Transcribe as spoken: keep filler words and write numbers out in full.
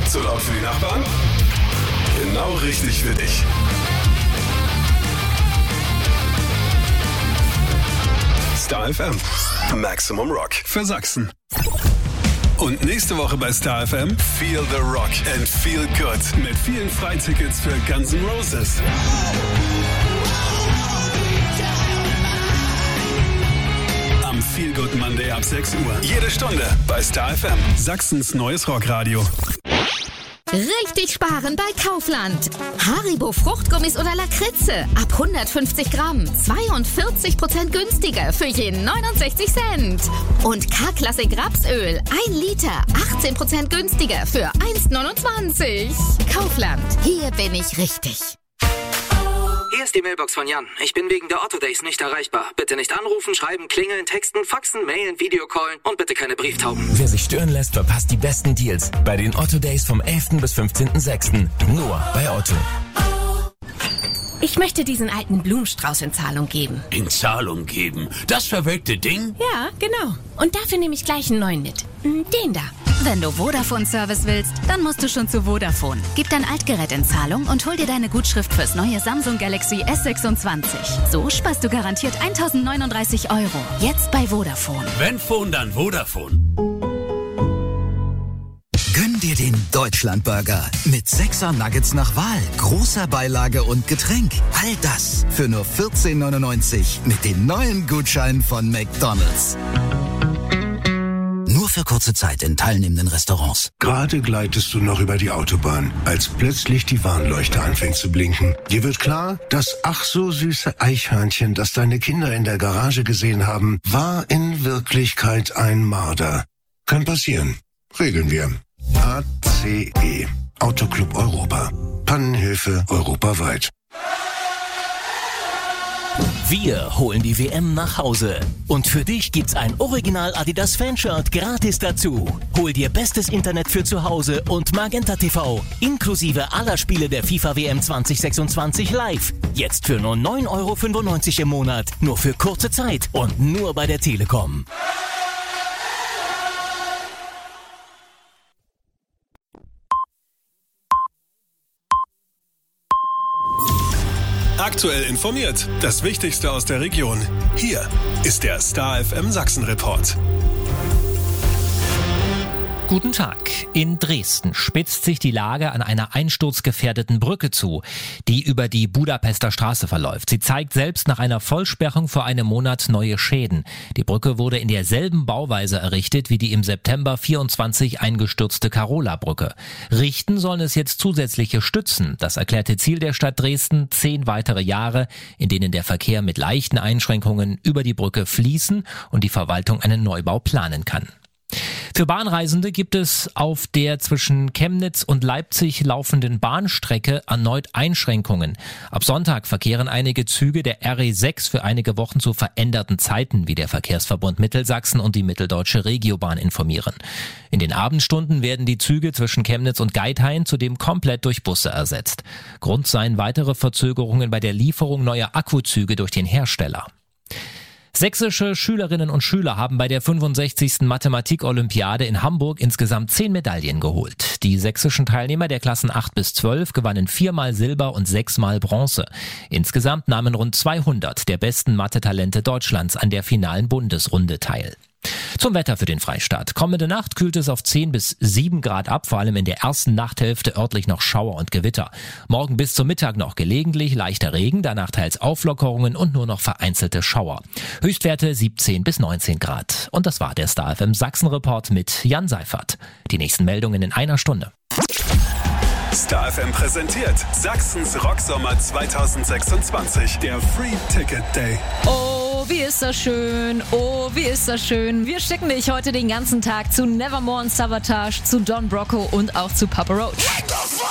Zu laut für die Nachbarn? Genau richtig für dich. Star F M. Maximum Rock für Sachsen. Und nächste Woche bei Star F M Feel the Rock and Feel Good mit vielen Freitickets für Guns N' Roses. Am Feel Good Monday ab sechs Uhr. Jede Stunde bei Star F M. Sachsens neues Rockradio. Richtig sparen bei Kaufland. Haribo Fruchtgummis oder Lakritze ab hundertfünfzig Gramm. zweiundvierzig Prozent günstiger für je neunundsechzig Cent. Und K-Klassik Rapsöl ein Liter. achtzehn Prozent günstiger für eins neunundzwanzig. Kaufland. Hier bin ich richtig. Hier ist die Mailbox von Jan. Ich bin wegen der Otto Days nicht erreichbar. Bitte nicht anrufen, schreiben, klingeln, texten, faxen, mailen, Videocallen und bitte keine Brieftauben. Wer sich stören lässt, verpasst die besten Deals bei den Otto Days vom elften bis fünfzehnten sechsten Nur bei Otto. Ich möchte diesen alten Blumenstrauß in Zahlung geben. In Zahlung geben? Das verwelkte Ding? Ja, genau. Und dafür nehme ich gleich einen neuen mit. Den da. Wenn du Vodafone-Service willst, dann musst du schon zu Vodafone. Gib dein Altgerät in Zahlung und hol dir deine Gutschrift fürs neue Samsung Galaxy S sechsundzwanzig. So sparst du garantiert tausendneununddreißig Euro. Jetzt bei Vodafone. Wenn Phone, dann Vodafone. Gönn dir den Deutschlandburger mit sechser Nuggets nach Wahl, großer Beilage und Getränk. All das für nur vierzehn neunundneunzig mit dem neuen Gutschein von McDonald's. Nur für kurze Zeit in teilnehmenden Restaurants. Gerade gleitest du noch über die Autobahn, als plötzlich die Warnleuchte anfängt zu blinken. Dir wird klar, das ach so süße Eichhörnchen, das deine Kinder in der Garage gesehen haben, war in Wirklichkeit ein Marder. Kann passieren. Regeln wir. A C E. Autoclub Europa. Pannenhilfe europaweit. Wir holen die W M nach Hause. Und für dich gibt's ein Original Adidas Fanshirt gratis dazu. Hol dir bestes Internet für zu Hause und Magenta T V. Inklusive aller Spiele der FIFA W M zwanzig sechsundzwanzig live. Jetzt für nur neun Euro fünfundneunzig im Monat. Nur für kurze Zeit und nur bei der Telekom. Aktuell informiert. Das Wichtigste aus der Region. Hier ist der Star F M Sachsen Report. Guten Tag. In Dresden spitzt sich die Lage an einer einsturzgefährdeten Brücke zu, die über die Budapester Straße verläuft. Sie zeigt selbst nach einer Vollsperrung vor einem Monat neue Schäden. Die Brücke wurde in derselben Bauweise errichtet wie die im September vierundzwanzig eingestürzte Karola-Brücke. Richten sollen es jetzt zusätzliche Stützen. Das erklärte Ziel der Stadt Dresden: zehn weitere Jahre, in denen der Verkehr mit leichten Einschränkungen über die Brücke fließen und die Verwaltung einen Neubau planen kann. Für Bahnreisende gibt es auf der zwischen Chemnitz und Leipzig laufenden Bahnstrecke erneut Einschränkungen. Ab Sonntag verkehren einige Züge der R E sechs für einige Wochen zu veränderten Zeiten, wie der Verkehrsverbund Mittelsachsen und die Mitteldeutsche Regiobahn informieren. In den Abendstunden werden die Züge zwischen Chemnitz und Geithain zudem komplett durch Busse ersetzt. Grund seien weitere Verzögerungen bei der Lieferung neuer Akkuzüge durch den Hersteller. Sächsische Schülerinnen und Schüler haben bei der fünfundsechzigsten Mathematik-Olympiade in Hamburg insgesamt zehn Medaillen geholt. Die sächsischen Teilnehmer der Klassen acht bis zwölf gewannen viermal Silber und sechsmal Bronze. Insgesamt nahmen rund zweihundert der besten Mathe-Talente Deutschlands an der finalen Bundesrunde teil. Zum Wetter für den Freistaat. Kommende Nacht kühlt es auf zehn bis sieben Grad ab, vor allem in der ersten Nachthälfte örtlich noch Schauer und Gewitter. Morgen bis zum Mittag noch gelegentlich leichter Regen, danach teils Auflockerungen und nur noch vereinzelte Schauer. Höchstwerte siebzehn bis neunzehn Grad. Und das war der Star F M Sachsen Report mit Jan Seifert. Die nächsten Meldungen in einer Stunde. Star F M präsentiert Sachsens Rocksommer zweitausendsechsundzwanzig, der Free Ticket Day. Oh, wie ist das schön, oh, wie ist das schön. Wir schicken dich heute den ganzen Tag zu Nevermore und Savatage, zu Don Brocco und auch zu Papa Roach.